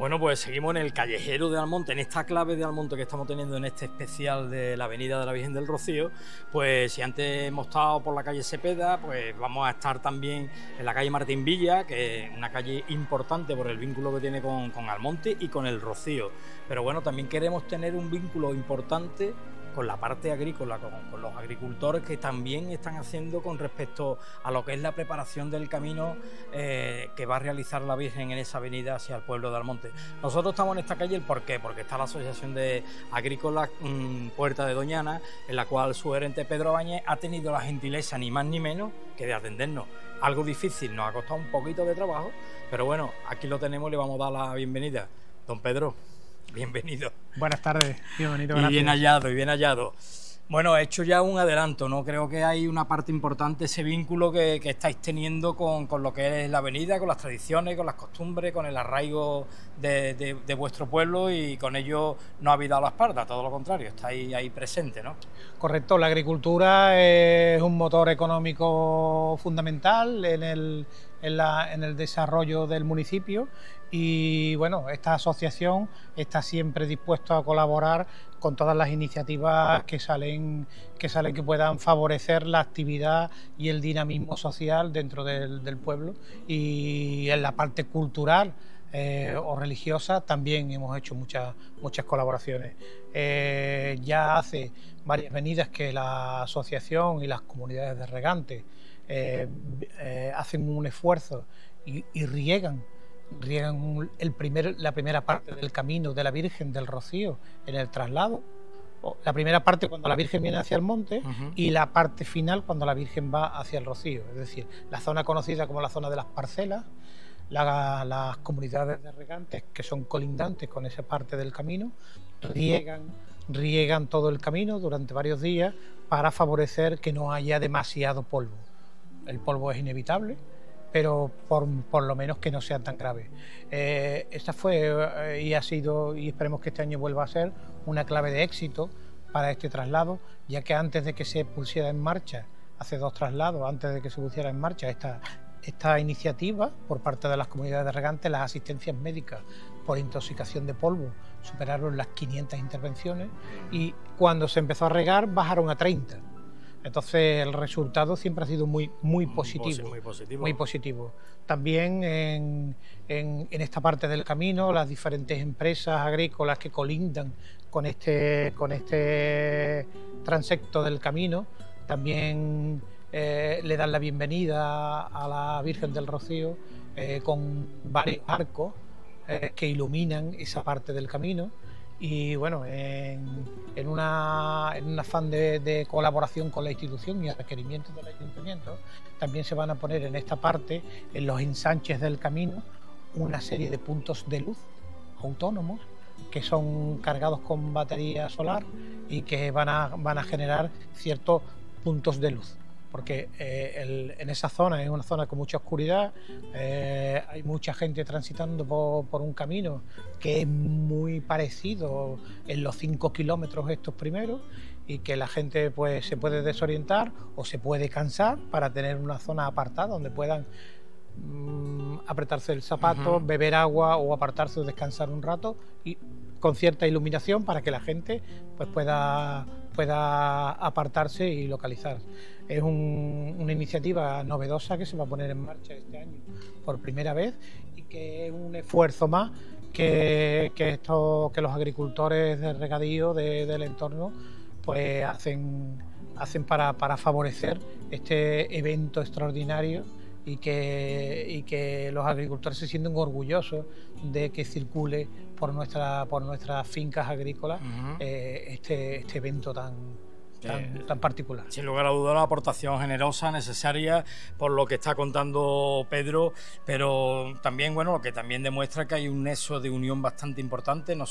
Bueno, pues seguimos en el callejero de Almonte, en esta clave de Almonte que estamos teniendo en este especial de la Avenida de la Virgen del Rocío. Pues si antes hemos estado por la calle Cepeda, pues vamos a estar también en la calle Martín Villa, que es una calle importante por el vínculo que tiene con Almonte y con el Rocío. Pero bueno, también queremos tener un vínculo importante con la parte agrícola, con los agricultores que también están haciendo con respecto a lo que es la preparación del camino que va a realizar la Virgen en esa avenida hacia el pueblo de Almonte. Nosotros estamos en esta calle, ¿el por qué? Porque está la Asociación de Agrícolas Puerta de Doñana, en la cual su gerente Pedro Bañez ha tenido la gentileza ni más ni menos que de atendernos. Algo difícil, nos ha costado un poquito de trabajo, pero bueno, aquí lo tenemos y le vamos a dar la bienvenida. Don Pedro, bienvenido. Buenas tardes, bienvenido. Y bien hallado, y bien hallado. Bueno, he hecho ya un adelanto, ¿no? Creo que hay una parte importante, ese vínculo que estáis teniendo con lo que es la avenida, con las tradiciones, con las costumbres, con el arraigo de vuestro pueblo, y con ello no habéis dado la espalda, todo lo contrario, estáis ahí presente, ¿no? Correcto, la agricultura es un motor económico fundamental en el desarrollo del municipio, y bueno, esta asociación está siempre dispuesta a colaborar con todas las iniciativas que salen que puedan favorecer la actividad y el dinamismo social dentro del pueblo. Y en la parte cultural o religiosa también hemos hecho muchas colaboraciones. Ya hace varias venidas que la asociación y las comunidades de regantes hacen un esfuerzo y riegan la primera parte del camino de la Virgen del Rocío en el traslado. La primera parte cuando la Virgen viene hacia el monte y la parte final cuando la Virgen va hacia el Rocío. Es decir, la zona conocida como la zona de las parcelas, las comunidades de regantes que son colindantes con esa parte del camino, riegan todo el camino durante varios días para favorecer que no haya demasiado polvo. El polvo es inevitable, pero por lo menos que no sean tan graves. Esta fue y ha sido, y esperemos que este año vuelva a ser, una clave de éxito para este traslado, ya que antes de que se pusiera en marcha, hace 2 traslados, antes de que se pusiera en marcha esta iniciativa por parte de las comunidades de regantes, las asistencias médicas por intoxicación de polvo superaron las 500 intervenciones, y cuando se empezó a regar bajaron a 30. Entonces el resultado siempre ha sido muy positivo. También en esta parte del camino, las diferentes empresas agrícolas que colindan con este transecto del camino también le dan la bienvenida a la Virgen del Rocío con varios arcos que iluminan esa parte del camino. Y bueno, en un afán de colaboración con la institución y a requerimientos del ayuntamiento, también se van a poner en esta parte, en los ensanches del camino, una serie de puntos de luz autónomos que son cargados con batería solar y que van a generar ciertos puntos de luz. Porque en esa zona es una zona con mucha oscuridad, hay mucha gente transitando por un camino que es muy parecido en los 5 kilómetros estos primeros, y que la gente pues se puede desorientar o se puede cansar para tener una zona apartada donde puedan apretarse el zapato, beber agua o apartarse o descansar un rato, y con cierta iluminación para que la gente pues pueda apartarse y localizar. Es una iniciativa novedosa que se va a poner en marcha este año por primera vez, y que es un esfuerzo más que los agricultores de regadío del entorno pues hacen para favorecer este evento extraordinario, y que los agricultores se sienten orgullosos de que circule por nuestras fincas agrícolas este evento tan particular. Sin lugar a dudas, una aportación generosa, necesaria, por lo que está contando Pedro, pero también, bueno, lo que también demuestra que hay un nexo de unión bastante importante, no